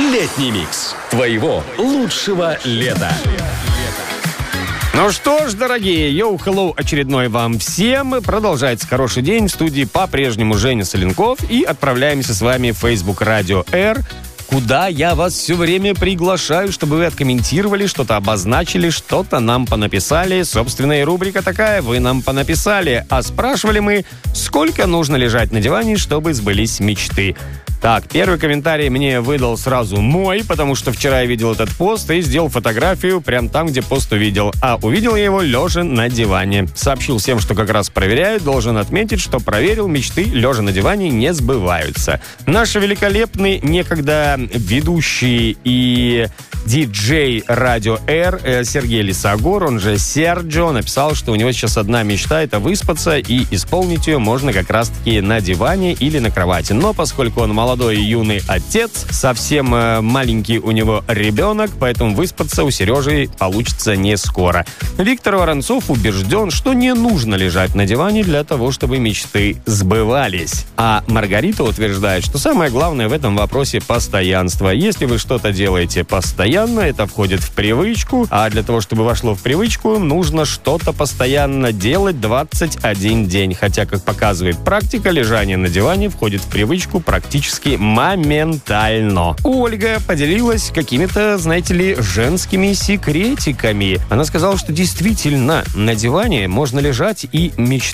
Летний микс твоего лучшего лета. Ну что ж, дорогие, йоу-хеллоу очередной вам всем. Продолжается хороший день. В студии по-прежнему Женя Соленков. И отправляемся с вами в Facebook Radio R, куда я вас все время приглашаю, чтобы вы откомментировали, что-то обозначили, что-то нам понаписали. Собственная рубрика такая: вы нам понаписали. А спрашивали мы, сколько нужно лежать на диване, чтобы сбылись мечты. Так, первый комментарий мне выдал сразу мой, потому что вчера я видел этот пост и сделал фотографию прямо там, где пост увидел. А увидел я его лежа на диване. Сообщил всем, что как раз проверяют. Должен отметить, что проверил, мечты лежа на диване не сбываются. Наш великолепный некогда ведущий и диджей Радио R Сергей Лисогор, он же Серджо, написал, что у него сейчас одна мечта — это выспаться, и исполнить ее можно как раз-таки на диване или на кровати. Но поскольку он молодой и юный отец, совсем маленький у него ребенок, поэтому выспаться у Сережи получится не скоро. Виктор Воронцов убежден, что не нужно лежать на диване для того, чтобы мечты сбывались. А Маргарита утверждает, что самое главное в этом вопросе — постоянство. Если вы что-то делаете постоянно, это входит в привычку, а для того, чтобы вошло в привычку, нужно что-то постоянно делать 21 день. Хотя, как показывает практика, лежание на диване входит в привычку практически моментально. Ольга поделилась какими-то, знаете ли, женскими секретиками. Она сказала, что действительно на диване можно лежать и мечтать